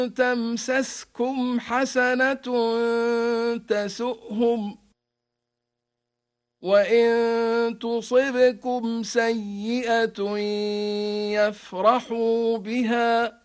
تمسسكم حسنة تسؤهم وإن تصبكم سيئة يفرحوا بها